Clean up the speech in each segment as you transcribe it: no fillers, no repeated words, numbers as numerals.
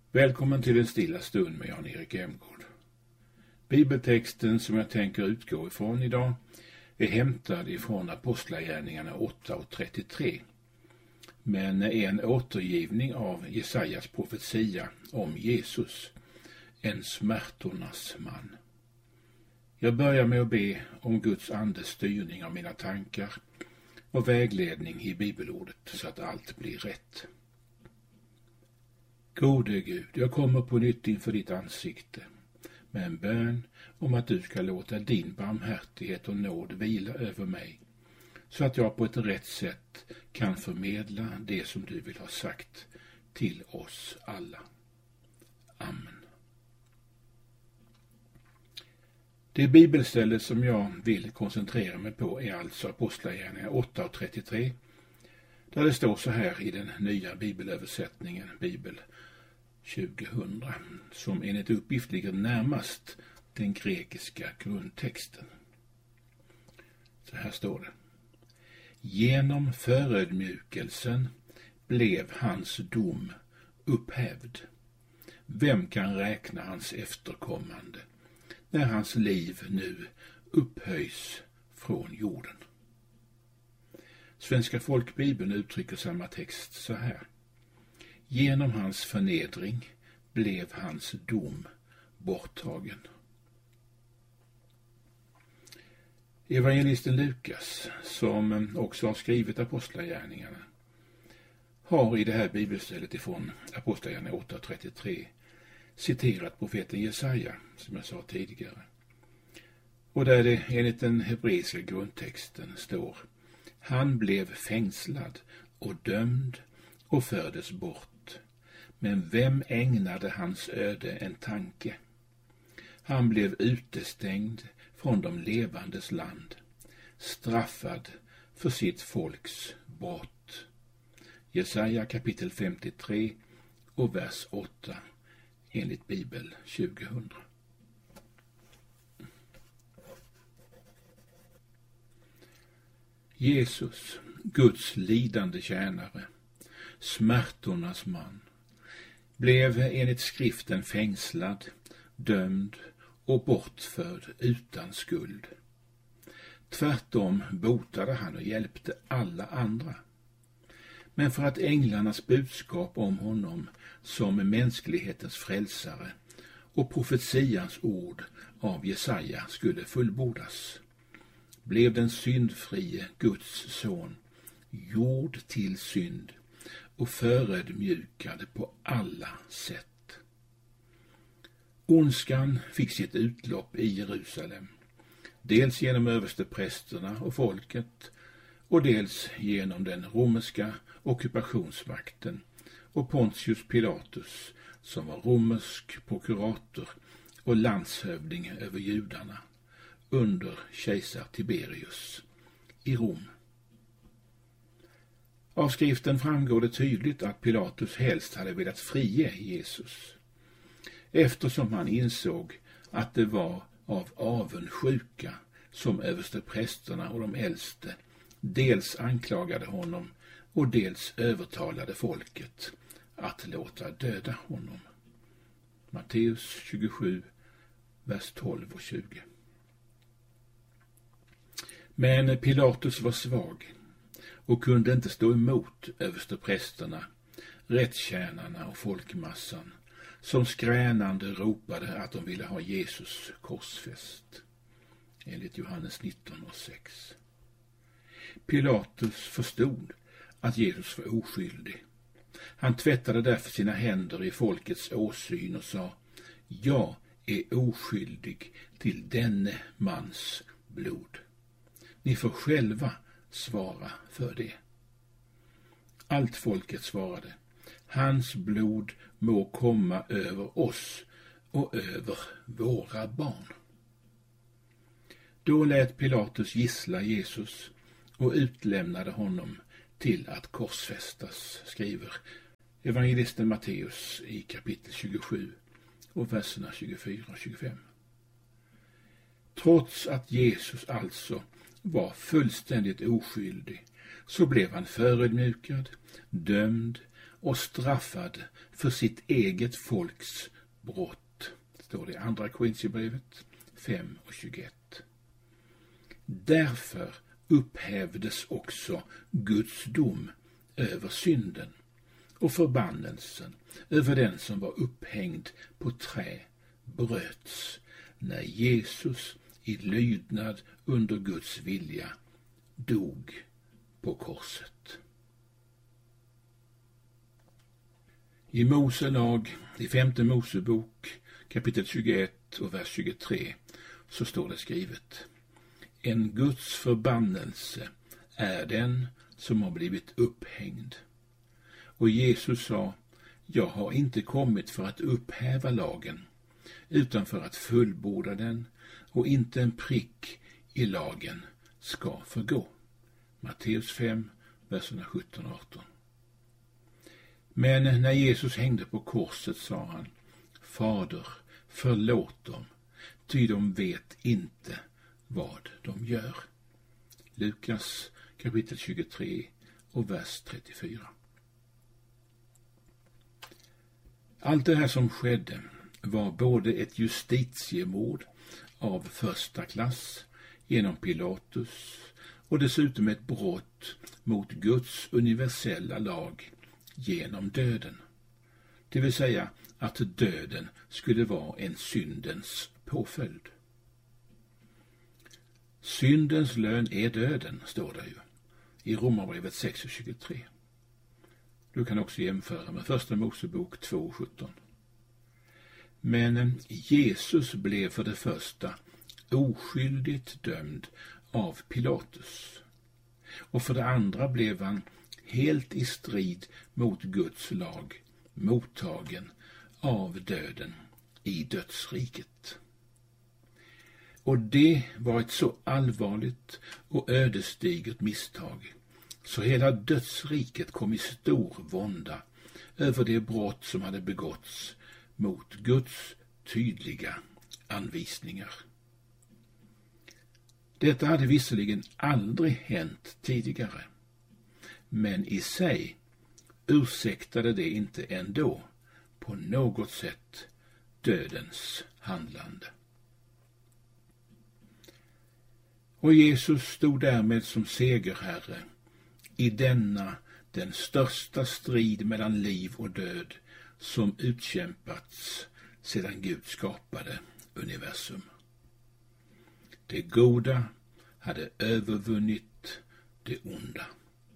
Välkommen till en stilla stund med Jan-Erik Emgård. Bibeltexten som jag tänker utgå ifrån idag är hämtad ifrån Apostlagärningarna 8:33, men är en återgivning av Jesajas profetia om Jesus, en smärtornas man. Jag börjar med att be om Guds andes styrning av mina tankar och vägledning i bibelordet så att allt blir rätt. Gode Gud, jag kommer på nytt inför ditt ansikte med en bön om att du ska låta din barmhärtighet och nåd vila över mig så att jag på ett rätt sätt kan förmedla det som du vill ha sagt till oss alla. Amen. Det bibelställe som jag vill koncentrera mig på är alltså Apostlagärningarna 8:33, där det står så här i den nya bibelöversättningen, Bibel 2000, som enligt uppgift ligger närmast den grekiska grundtexten. Så här står det: Genom förödmjukelsen blev hans dom upphävd. Vem kan räkna hans efterkommande när hans liv nu upphöjs från jorden? Svenska folkbibeln uttrycker samma text så här: Genom hans förnedring blev hans dom borttagen. Evangelisten Lukas, som också har skrivit Apostlagärningarna, har i det här bibelstället ifrån Apostlagärningarna 8:33 citerat profeten Jesaja, som jag sa tidigare. Och där det enligt den hebreiska grundtexten står: Han blev fängslad och dömd och fördes bort. Men vem ägnade hans öde en tanke? Han blev utestängd från de levandes land, straffad för sitt folks brott. Jesaja kapitel 53 och vers 8 enligt Bibel 2000. Jesus, Guds lidande tjänare, smärtornas man, blev enligt skriften fängslad, dömd och bortförd utan skuld. Tvärtom botade han och hjälpte alla andra. Men för att änglarnas budskap om honom som mänsklighetens frälsare och profetians ord av Jesaja skulle fullbordas, blev den syndfrie Guds son gjord till synd och förödmjukad på alla sätt. Ondskan fick sitt utlopp i Jerusalem, dels genom översteprästerna och folket och dels genom den romerska ockupationsmakten och Pontius Pilatus, som var romersk prokurator och landshövding över judarna under kejsar Tiberius i Rom. Av skriften framgår det tydligt att Pilatus helst hade velat frige Jesus, eftersom han insåg att det var av avundsjuka som översteprästerna och de äldste dels anklagade honom och dels övertalade folket att låta döda honom. Matteus 27, vers 12 och 20. Men Pilatus var svag och kunde inte stå emot översteprästerna, rättstjänarna och folkmassan, som skränande ropade att de ville ha Jesus korsfäst, enligt Johannes 19:6. Pilatus förstod att Jesus var oskyldig. Han tvättade därför sina händer i folkets åsyn och sa: Jag är oskyldig till denne mans blod. Ni får själva svara för det. Allt folket svarade: Hans blod må komma över oss och över våra barn. Då lät Pilatus gissla Jesus och utlämnade honom till att korsfästas, skriver evangelisten Matteus i kapitel 27 och verserna 24 och 25. Trots att Jesus alltså var fullständigt oskyldig så blev han förödmjukad, dömd och straffad för sitt eget folks brott, står det i andra Korinthierbrevet 5:21. Därför upphävdes också Guds dom över synden och förbannelsen över den som var upphängd på trä bröts när Jesus i lydnad under Guds vilja dog på korset. I Mose lag, i 5:e Mosebok, kapitel 21 och vers 23, så står det skrivet: En Guds förbannelse är den som har blivit upphängd. Och Jesus sa: Jag har inte kommit för att upphäva lagen, utan för att fullborda den, och inte en prick i lagen ska förgå. Matteus 5, verserna 17 och 18. Men när Jesus hängde på korset sa han: Fader, förlåt dem, ty de vet inte vad de gör. Lukas kapitel 23 och vers 34. Allt det här som skedde var både ett justitiemord av första klass genom Pilatus och dessutom ett brott mot Guds universella lag genom döden. Det vill säga att döden skulle vara en syndens påföljd. Syndens lön är döden, står det ju i Romarbrevet 6:23. Du kan också jämföra med första Mosebok 2:17. Men Jesus blev för det första oskyldigt dömd av Pilatus. Och för det andra blev han helt i strid mot Guds lag mottagen av döden i dödsriket. Och det var ett så allvarligt och ödesdigert misstag, så hela dödsriket kom i stor vånda över det brott som hade begåtts mot Guds tydliga anvisningar. Detta hade visserligen aldrig hänt tidigare, men i sig ursäktade det inte ändå på något sätt dödens handlande. Och Jesus stod därmed som segerherre i denna den största strid mellan liv och död som utkämpats sedan Gud skapade universum. Det goda hade övervunnit det onda.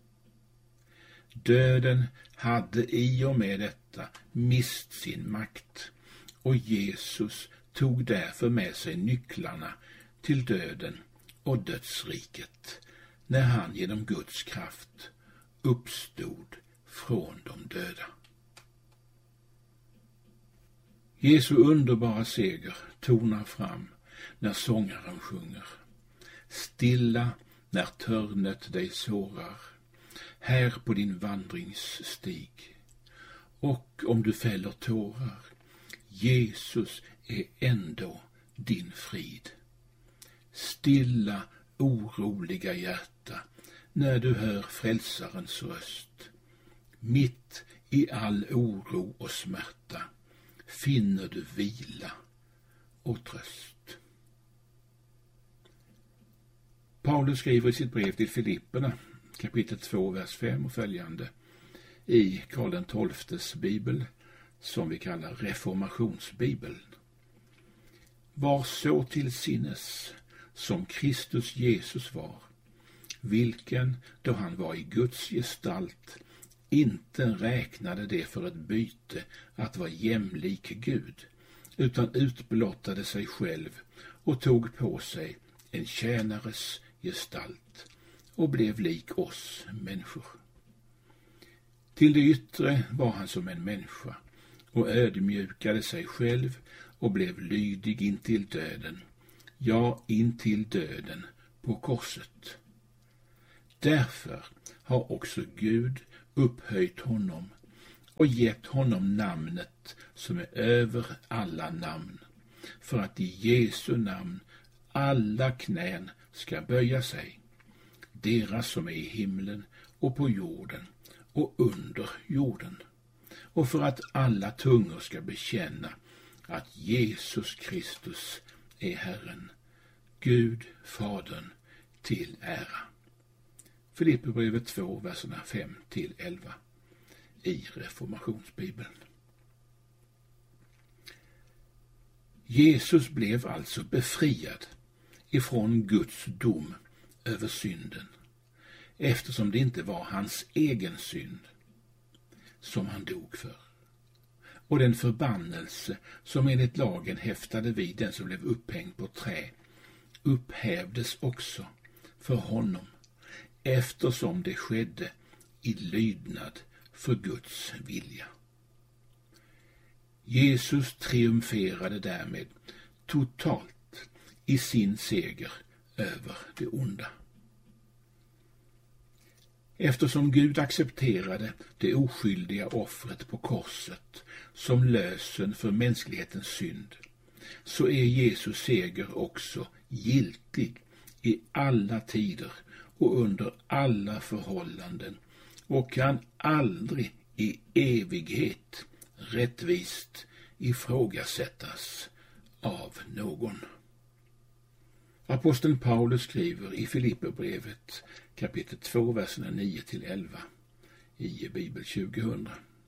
Döden hade i och med detta mist sin makt, och Jesus tog därför med sig nycklarna till döden och dödsriket när han genom Guds kraft uppstod från de döda. Jesu underbara seger tonar fram när sångaren sjunger: Stilla när törnet dig sårar, här på din vandringsstig. Och om du fäller tårar, Jesus är ändå din frid. Stilla, oroliga hjärta, när du hör frälsarens röst. Mitt i all oro och smärta finner du vila och tröst. Paulus skriver i sitt brev till Filipperna, kapitel 2, vers 5 och följande, i Karl XII:s bibel, som vi kallar reformationsbibeln. Var så till sinnes som Kristus Jesus var, vilken, då han var i Guds gestalt, inte räknade det för ett byte att vara jämlik Gud, utan utblottade sig själv och tog på sig en tjänares gestalt och blev lik oss människor. Till det yttre var han som en människa och ödmjukade sig själv och blev lydig intill döden, ja, intill döden på korset. Därför har också Gud upphöjt honom och gett honom namnet som är över alla namn, för att i Jesu namn alla knän ska böja sig, deras som är i himlen och på jorden och under jorden. och för att alla tungor ska bekänna att Jesus Kristus är Herren, Gud Fadern till ära. Filipperbrevet 2, verserna 5-11 i Reformationsbibeln. Jesus blev alltså befriad ifrån Guds dom över synden, eftersom det inte var hans egen synd som han dog för. Och den förbannelse som enligt lagen häftade vid den som blev upphängd på trä upphävdes också för honom, eftersom det skedde i lydnad för Guds vilja. Jesus triumferade därmed totalt i sin seger över det onda. Eftersom Gud accepterade det oskyldiga offret på korset som lösen för mänsklighetens synd, så är Jesus seger också giltig i alla tider och under alla förhållanden och kan aldrig i evighet rättvist ifrågasättas av någon. Aposteln Paulus skriver i Filipperbrevet kapitel 2, verserna 9-11 i Bibel 2000.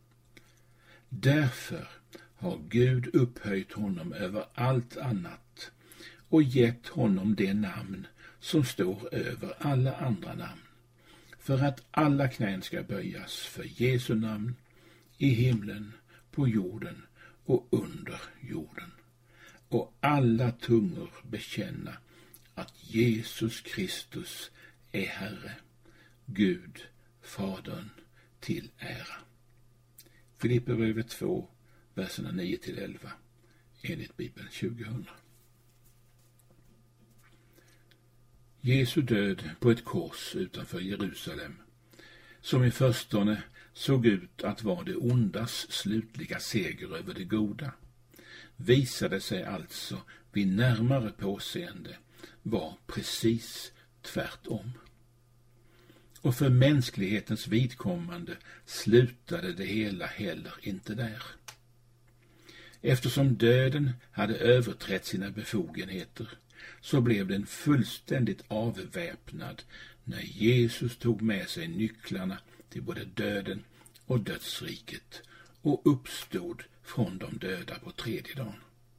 Därför har Gud upphöjt honom över allt annat och gett honom det namn som står över alla andra namn, för att alla knän ska böjas för Jesu namn i himlen, på jorden och under jorden, och alla tungor bekänna att Jesus Kristus är Herre, Gud Fadern till ära. Filipperbrevet 2, verserna 9-11 enligt Bibeln 2000. Jesu död på ett kors utanför Jerusalem, som i förstone såg ut att vara det ondas slutliga seger över det goda, visade sig alltså vid närmare påseende var precis tvärtom. Och för mänsklighetens vidkommande slutade det hela heller inte där. Eftersom döden hade överträtt sina befogenheter, så blev den fullständigt avväpnad när Jesus tog med sig nycklarna till både döden och dödsriket och uppstod från de döda på tredje dagen.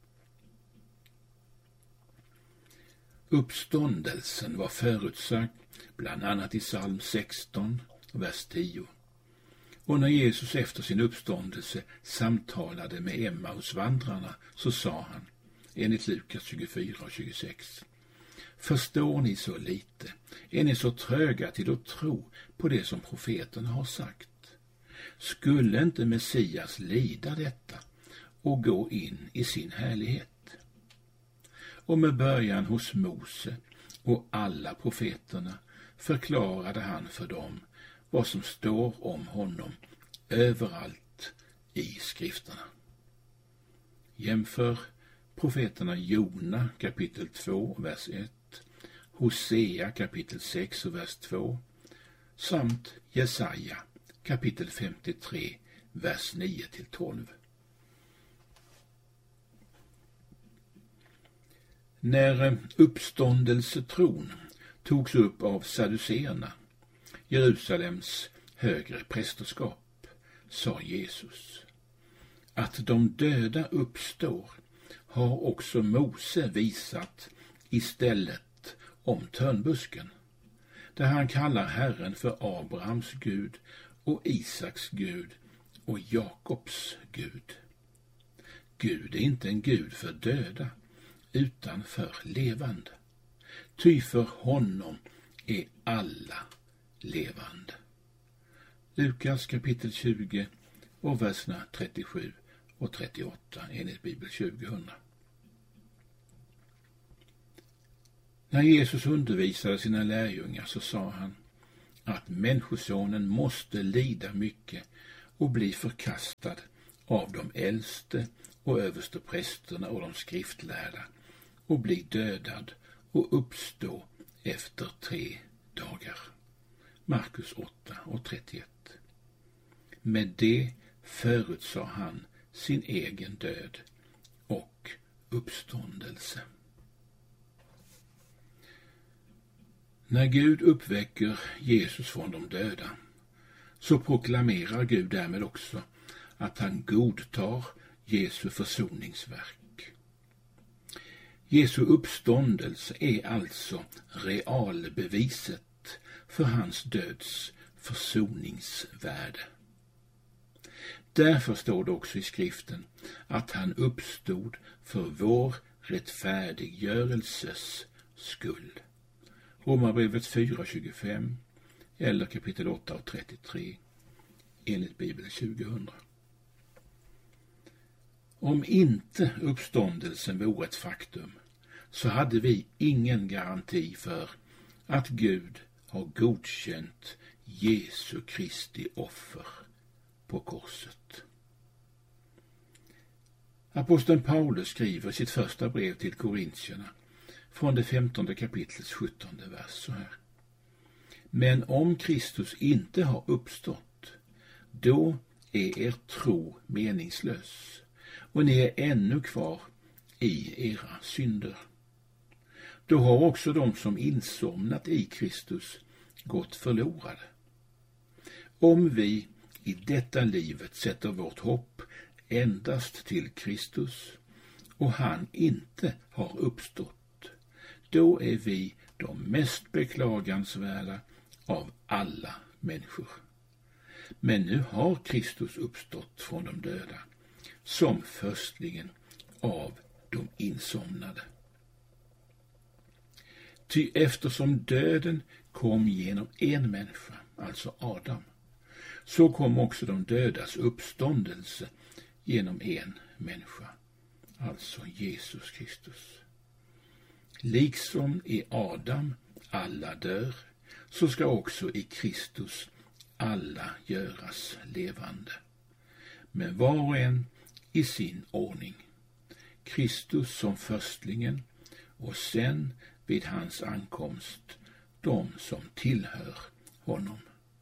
Uppståndelsen var förutsagd bland annat i psalm 16, vers 10. Och när Jesus efter sin uppståndelse samtalade med Emmausvandrarna, så sa han, enligt Lukas 24 och 26, förstår ni så lite? Är ni så tröga till att tro på det som profeterna har sagt? Skulle inte Messias lida detta och gå in i sin härlighet? Och med början hos Mose och alla profeterna förklarade han för dem vad som står om honom överallt i skrifterna. Jämför profeterna Jona kapitel 2, vers 1, Hosea kapitel 6 och vers 2 samt Jesaja kapitel 53, vers 9-12. När uppståndelsetron togs upp av saduceerna, Jerusalems högre prästerskap, sa Jesus, att de döda uppstår har också Mose visat istället om törnbusken, där han kallar Herren för Abrahams Gud och Isaks Gud och Jakobs Gud. Gud är inte en Gud för döda, utan för levande. Ty för honom är alla levande. Lukas kapitel 20 och verserna 37 och 38 enligt Bibel 2000. När Jesus undervisade sina lärjungar så sa han att människosonen måste lida mycket och bli förkastad av de äldste och översteprästerna och de skriftlärda och bli dödad och uppstå efter 3 dagar. Markus 8 och 31. Med det förutsade han sin egen död och uppståndelse. När Gud uppväcker Jesus från de döda, så proklamerar Gud därmed också att han godtar Jesu försoningsverk. Jesu uppståndelse är alltså realbeviset för hans döds försoningsvärde. Därför står det också i skriften att han uppstod för vår rättfärdiggörelses skull. Romarbrevet 4:25 eller kapitel 8:33 enligt Bibel 2000. Om inte uppståndelsen vore ett faktum, så hade vi ingen garanti för att Gud har godkänt Jesu Kristi offer på korset. Aposteln Paulus skriver sitt första brev till korintierna från det 15:e kapitlets 17:e vers så här: Men om Kristus inte har uppstått, då är er tro meningslös och ni är ännu kvar i era synder. Då har också de som insomnat i Kristus gått förlorade. Om vi i detta livet sätter vårt hopp endast till Kristus och han inte har uppstått, då är vi de mest beklagansvärda av alla människor. Men nu har Kristus uppstått från de döda som förstlingen av de insomnade. Ty eftersom döden kom genom en människa, alltså Adam, så kom också de dödas uppståndelse genom en människa, alltså Jesus Kristus. Liksom i Adam alla dör, så ska också i Kristus alla göras levande. Men var och en i sin ordning. Kristus som förstlingen och sen vid hans ankomst de som tillhör honom.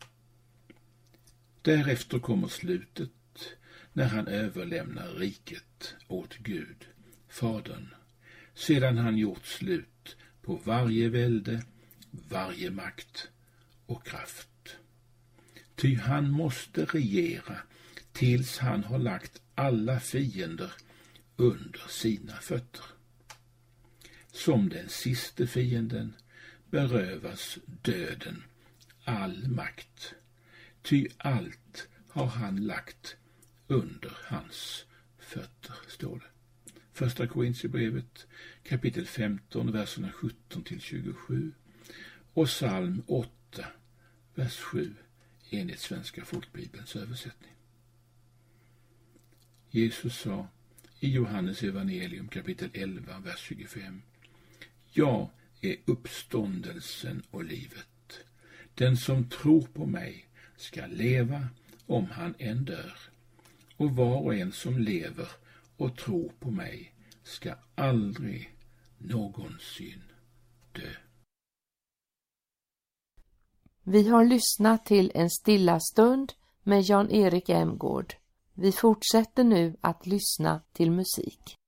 Därefter kommer slutet när han överlämnar riket åt Gud, Fadern, sedan han gjort slut på varje välde, varje makt och kraft. Ty han måste regera tills han har lagt alla fiender under sina fötter. Som den siste fienden berövas döden all makt, ty allt har han lagt under hans fötter, står det. Första Korintierbrevet kapitel 15, verserna 17-27 och psalm 8, vers 7 enligt Svenska folkbibelns översättning. Jesus sa i Johannes evangelium kapitel 11, vers 25: Jag är uppståndelsen och livet. Den som tror på mig ska leva om han än dör. Och var och en som lever och tror på mig ska aldrig någonsin dö. Vi har lyssnat till en stilla stund med Jan-Erik Emgård. Vi fortsätter nu att lyssna till musik.